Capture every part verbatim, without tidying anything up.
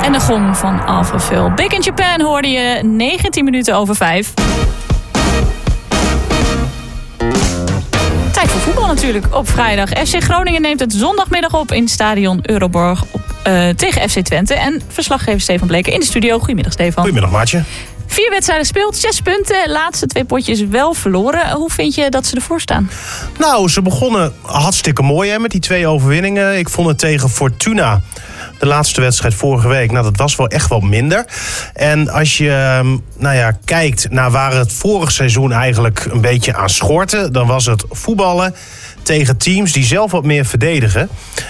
En de gong van Alphaville. Big in Japan hoorde je negentien minuten over vijf. Tijd voor voetbal natuurlijk op vrijdag. F C Groningen neemt het zondagmiddag op in stadion Euroborg op, uh, tegen F C Twente. En verslaggever Stefan Bleker in de studio. Goedemiddag Stefan. Goedemiddag Maartje. Vier wedstrijden gespeeld, zes punten. Laatste twee potjes wel verloren. Hoe vind je dat ze ervoor staan? Nou, ze begonnen hartstikke mooi hè, met die twee overwinningen. Ik vond het tegen Fortuna, de laatste wedstrijd vorige week, nou, dat was wel echt wat minder. En als je nou ja, kijkt naar waar het vorig seizoen eigenlijk een beetje aan schortte, dan was het voetballen tegen teams die zelf wat meer verdedigen.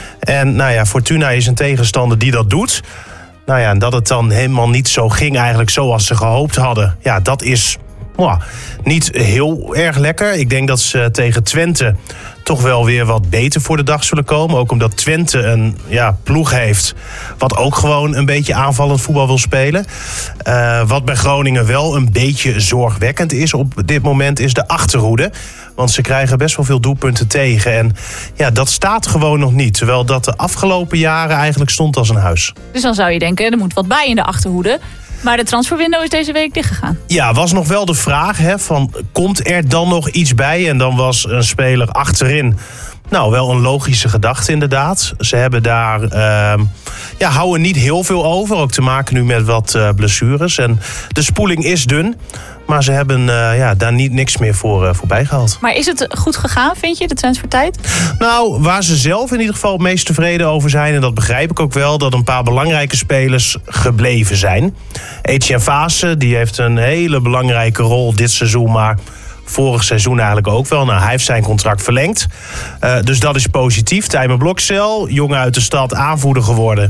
En nou ja, Fortuna is een tegenstander die dat doet. Nou ja, en dat het dan helemaal niet zo ging eigenlijk zoals ze gehoopt hadden. Ja, dat is wow, niet heel erg lekker. Ik denk dat ze tegen Twente toch wel weer wat beter voor de dag zullen komen. Ook omdat Twente een ja, ploeg heeft wat ook gewoon een beetje aanvallend voetbal wil spelen. Uh, wat bij Groningen wel een beetje zorgwekkend is op dit moment is de achterhoede. Want ze krijgen best wel veel doelpunten tegen. En ja, dat staat gewoon nog niet. Terwijl dat de afgelopen jaren eigenlijk stond als een huis. Dus dan zou je denken, er moet wat bij in de achterhoede. Maar de transferwindow is deze week dichtgegaan. Ja, was nog wel de vraag, hè, van komt er dan nog iets bij? En dan was een speler achterin nou wel een logische gedachte inderdaad. Ze hebben daar, uh, ja, houden niet heel veel over. Ook te maken nu met wat uh, blessures. En de spoeling is dun. Maar ze hebben uh, ja, daar niet niks meer voor uh, voorbij gehaald. Maar is het goed gegaan, vind je, de transfertijd? Nou, waar ze zelf in ieder geval het meest tevreden over zijn, en dat begrijp ik ook wel, dat een paar belangrijke spelers gebleven zijn. Etienne Vaassen, die heeft een hele belangrijke rol dit seizoen, maar vorig seizoen eigenlijk ook wel. Nou, hij heeft zijn contract verlengd. Uh, dus dat is positief. Tijmen Blokcel, jongen uit de stad, aanvoerder geworden,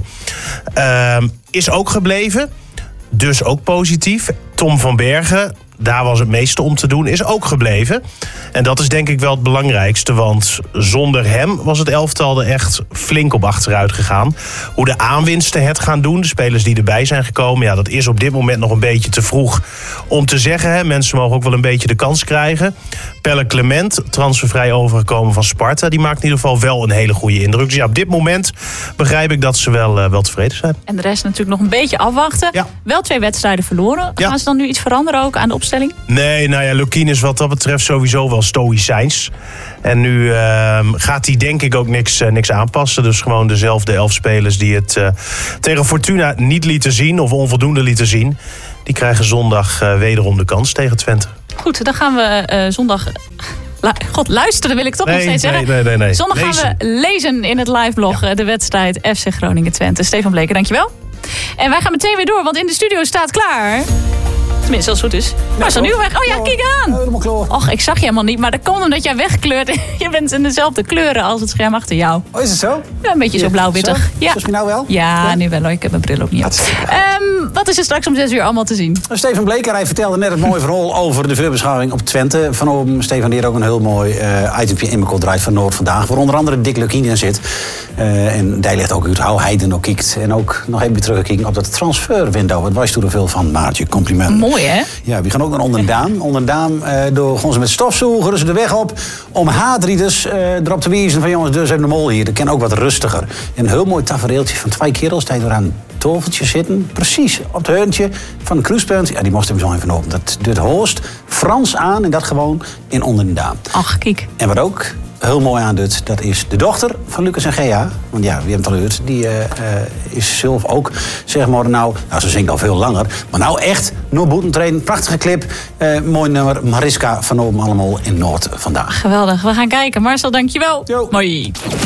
uh, is ook gebleven. Dus ook positief. Tom van Bergen, daar was het meeste om te doen, is ook gebleven. En dat is denk ik wel het belangrijkste, want zonder hem was het elftal er echt flink op achteruit gegaan. Hoe de aanwinsten het gaan doen, de spelers die erbij zijn gekomen, ja, dat is op dit moment nog een beetje te vroeg om te zeggen. Hè. Mensen mogen ook wel een beetje de kans krijgen. Pelle Clement, transfervrij overgekomen van Sparta, die maakt in ieder geval wel een hele goede indruk. Dus ja, op dit moment begrijp ik dat ze wel, uh, wel tevreden zijn. En de rest natuurlijk nog een beetje afwachten. Ja. Wel twee wedstrijden verloren. Ja. Gaan ze dan nu iets veranderen ook aan de opstelling? Nee, nou ja, Lukien is wat dat betreft sowieso wel stoïcijns. En nu uh, gaat hij denk ik ook niks, uh, niks aanpassen. Dus gewoon dezelfde elf spelers die het uh, tegen Fortuna niet lieten zien, of onvoldoende lieten zien, die krijgen zondag uh, wederom de kans tegen Twente. Goed, dan gaan we uh, zondag... God, luisteren wil ik toch nee, nog steeds nee, zeggen. Nee, nee, nee. Zondag lezen. gaan we lezen in het liveblog ja. de wedstrijd F C Groningen-Twente. Stefan Bleker, dankjewel. En wij gaan meteen weer door, want in de studio staat klaar... Tenminste, als het goed is. Maar is dan nu weg? Oh ja, kijk aan! Helemaal klaar. Och, ik zag je helemaal niet. Maar dat komt omdat jij wegkleurt. Je bent in dezelfde kleuren als het scherm achter jou. Oh, is het zo? Ja, een beetje zo blauw-wittig. Ja. Zoals je nou wel? Ja, ja, nu wel hoor. Ik heb mijn bril ook niet op. Um, wat is er straks om zes uur allemaal te zien? Stefan Bleker, hij vertelde net het mooie verhaal over de vuurbeschouwing op Twente. Van Oben, Stefan, die er ook een heel mooi uh, itempje in mijn kop draait van Noord vandaag. Waar onder andere Dick Lukien in zit. Uh, en die legt ook uit hoe hij er nog kijkt. En ook nog even teruggekeken op dat transferwindow. Wat was toen er veel van, Maartje. Complimenten. Mooi, hè? Ja, we gaan ook naar Onderdaan. Onderdaan, uh, door gaan ze met stofzoegen, dus de weg op om haatrieders uh, erop te wijzen van jongens, dus hebben de mol hier. Dat kan ook wat rustiger. Een heel mooi tafereeltje van twee kerels die door aan het toveltje zitten. Precies op het heuntje van een kruispunt. Ja, die moest hem zo even open. Dat doet Hoost Frans aan en dat gewoon in Onderdaan. Ach, kijk. En wat ook heel mooi aandoet, dat is de dochter van Lucas en Gea. Want ja, wie hebben het al gehoord. Die uh, uh, is zelf ook, zeg maar, nou, nou, ze zingt al veel langer. Maar nou echt, Noor Boetentrain, prachtige clip. Uh, mooi nummer, Mariska van Oben allemaal in Noord vandaag. Geweldig, we gaan kijken. Marcel, dankjewel. Jo. Mooi.